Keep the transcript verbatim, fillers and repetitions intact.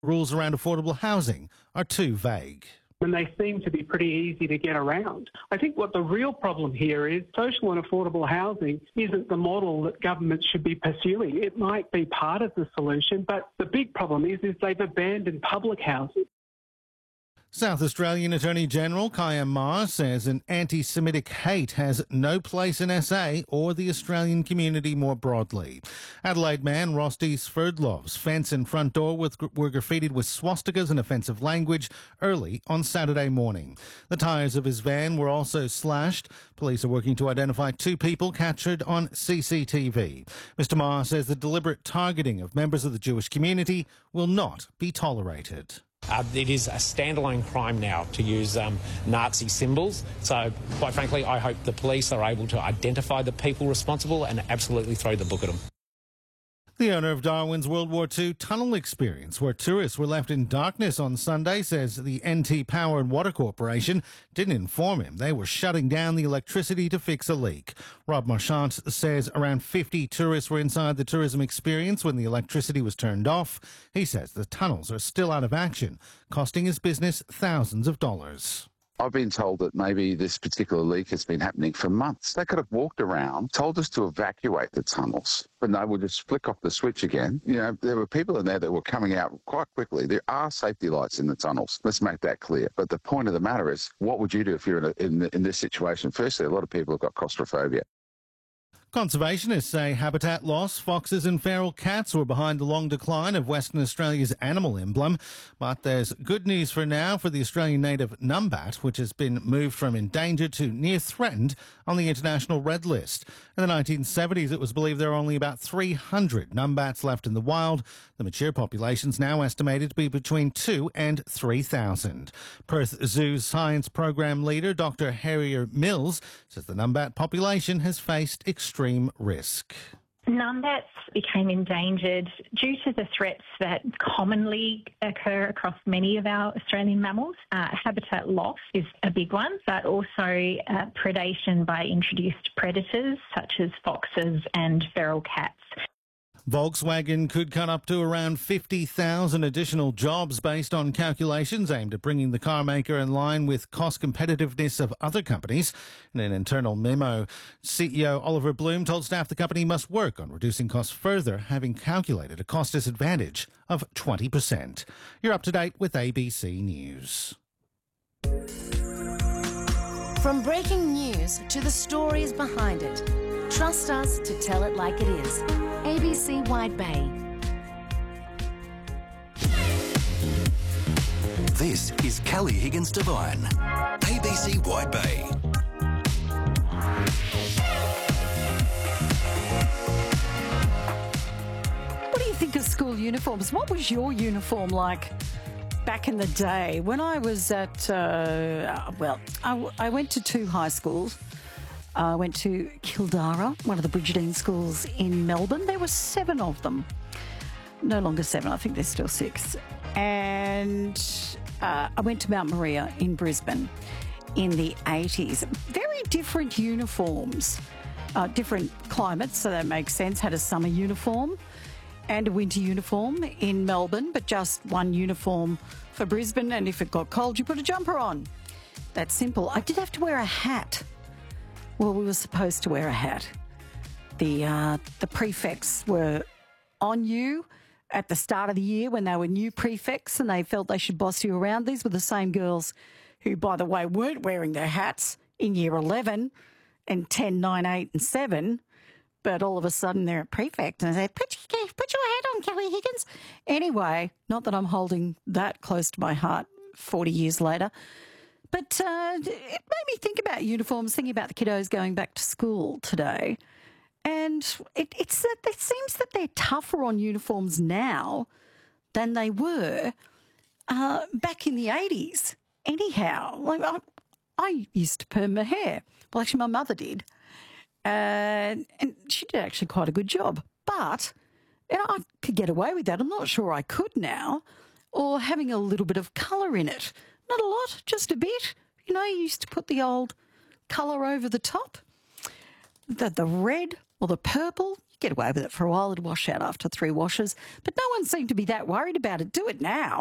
rules around affordable housing are too vague. And they seem to be pretty easy to get around. I think what the real problem here is social and affordable housing isn't the model that government should be pursuing. It might be part of the solution, but the big problem is, is they've abandoned public housing. South Australian Attorney-General Kaya Ma says an anti-Semitic hate has no place in S A or the Australian community more broadly. Adelaide man Rosti Sverdlov's fence and front door with, were graffitied with swastikas and offensive language early on Saturday morning. The tyres of his van were also slashed. Police are working to identify two people captured on C C T V. Mister Ma says the deliberate targeting of members of the Jewish community will not be tolerated. Uh, it is a standalone crime now to use um, Nazi symbols. So, quite frankly, I hope the police are able to identify the people responsible and absolutely throw the book at them. The owner of Darwin's World War Two tunnel experience, where tourists were left in darkness on Sunday, says the N T Power and Water Corporation didn't inform him they were shutting down the electricity to fix a leak. Rob Marchant says around fifty tourists were inside the tourism experience when the electricity was turned off. He says the tunnels are still out of action, costing his business thousands of dollars. I've been told that maybe this particular leak has been happening for months. They could have walked around, told us to evacuate the tunnels, but no, we'll just flick off the switch again. You know, there were people in there that were coming out quite quickly. There are safety lights in the tunnels. Let's make that clear. But the point of the matter is, what would you do if you're in, a, in, in this situation? Firstly, a lot of people have got claustrophobia. Conservationists say habitat loss, foxes and feral cats were behind the long decline of Western Australia's animal emblem. But there's good news for now for the Australian native numbat, which has been moved from endangered to near threatened on the International Red List. In the nineteen seventies, it was believed there were only about three hundred numbats left in the wild. The mature population's now estimated to be between two and three thousand. Perth Zoo's science program leader, Doctor Harrier Mills, says the numbat population has faced extreme risk. Numbats became endangered due to the threats that commonly occur across many of our Australian mammals. Uh, habitat loss is a big one, but also uh, predation by introduced predators such as foxes and feral cats. Volkswagen could cut up to around fifty thousand additional jobs based on calculations aimed at bringing the car maker in line with cost competitiveness of other companies. In an internal memo, C E O Oliver Bloom told staff the company must work on reducing costs further, having calculated a cost disadvantage of twenty percent. You're up to date with A B C News. From breaking news to the stories behind it, trust us to tell it like it is. A B C Wide Bay. This is Kelly Higgins Devine, A B C Wide Bay. What do you think of school uniforms? What was your uniform like back in the day? When I was at, uh, well, I, I went to two high schools. I went to Kildara, one of the Brigidine schools in Melbourne. There were seven of them. No longer seven, I think there's still six. And uh, I went to Mount Maria in Brisbane in the eighties. Very different uniforms, uh, different climates, so that makes sense. Had a summer uniform and a winter uniform in Melbourne, but just one uniform for Brisbane. And if it got cold, you put a jumper on. That's simple. I did have to wear a hat. Well, we were supposed to wear a hat. The uh, the prefects were on you at the start of the year when they were new prefects and they felt they should boss you around. These were the same girls who, by the way, weren't wearing their hats in year eleven and ten, nine, eight and seven. But all of a sudden they're a prefect and they say, put your, put your hat on, Kelly Higgins. Anyway, not that I'm holding that close to my heart forty years later. But uh, it made me think about uniforms, thinking about the kiddos going back to school today. And it, it's it seems that they're tougher on uniforms now than they were uh, back in the eighties. Anyhow, like I, I used to perm my hair. Well, actually, my mother did. Uh, and she did actually quite a good job. But you know, I could get away with that. I'm not sure I could now. Or having a little bit of colour in it. Not a lot, just a bit. You know, you used to put the old colour over the top. The, the red or the purple, you get away with it for a while. It'd wash out after three washes. But no one seemed to be that worried about it. Do it now.